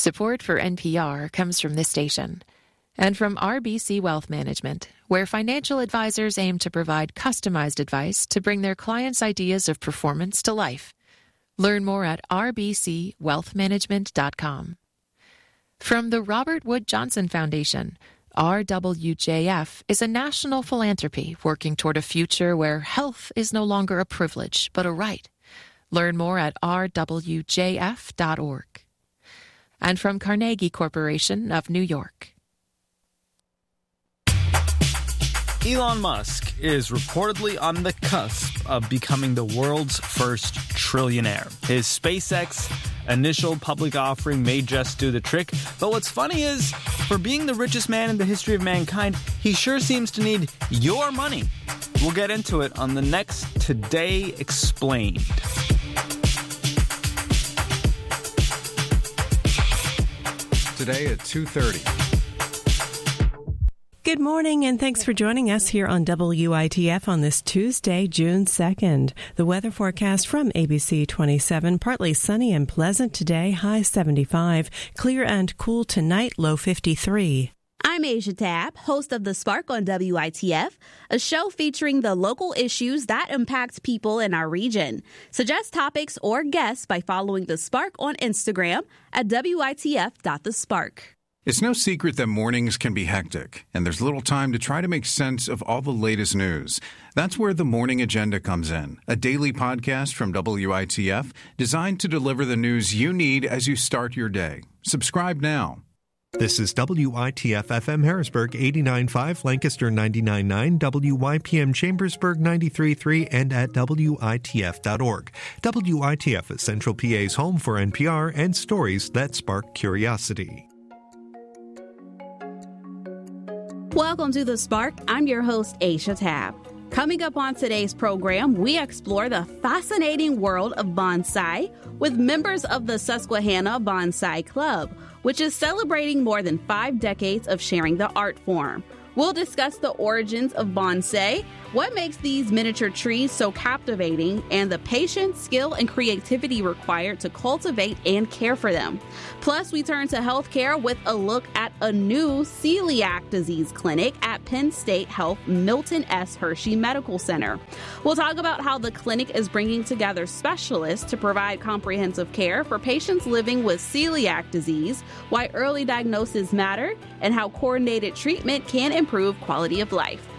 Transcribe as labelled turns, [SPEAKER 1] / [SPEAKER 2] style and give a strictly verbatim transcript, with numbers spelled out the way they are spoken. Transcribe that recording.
[SPEAKER 1] Support for N P R comes from this station and from R B C Wealth Management, where financial advisors aim to provide customized advice to bring their clients' ideas of performance to life. Learn more at r b c wealth management dot com. From the Robert Wood Johnson Foundation, R W J F is a national philanthropy working toward a future where health is no longer a privilege, but a right. Learn more at r w j f dot org. And from Carnegie Corporation of New York.
[SPEAKER 2] Elon Musk is reportedly on the cusp of becoming the world's first trillionaire. His SpaceX initial public offering may just do the trick, but what's funny is, for being the richest man in the history of mankind, he sure seems to need your money. We'll get into it on the next Today Explained.
[SPEAKER 3] Today at two thirty.
[SPEAKER 4] Good morning, and thanks for joining us here on W I T F on this Tuesday, June second. The weather forecast from A B C twenty-seven, partly sunny and pleasant today, high seventy-five. Clear and cool tonight, low fifty-three.
[SPEAKER 5] I'm Asia Tabb, host of The Spark on W I T F, a show featuring the local issues that impact people in our region. Suggest topics or guests by following The Spark on Instagram at W I T F dot the spark.
[SPEAKER 3] It's no secret that mornings can be hectic, and there's little time to try to make sense of all the latest news. That's where the Morning Agenda comes in, a daily podcast from W I T F designed to deliver the news you need as you start your day. Subscribe now.
[SPEAKER 6] This is W I T F F M Harrisburg eighty-nine point five, Lancaster ninety-nine point nine, W Y P M Chambersburg ninety-three point three, and at W I T F dot org. W I T F is Central P A's home for N P R and stories that spark curiosity.
[SPEAKER 5] Welcome to The Spark. I'm your host, Aisha Tabb. Coming up on today's program, we explore the fascinating world of bonsai with members of the Susquehanna Bonsai Club, which is celebrating more than five decades of sharing the art form. We'll discuss the origins of bonsai, what makes these miniature trees so captivating, and the patience, skill, and creativity required to cultivate and care for them. Plus, we turn to healthcare with a look at a new celiac disease clinic at Penn State Health Milton S. Hershey Medical Center. We'll talk about how the clinic is bringing together specialists to provide comprehensive care for patients living with celiac disease, why early diagnosis matter, and how coordinated treatment can improve quality of life.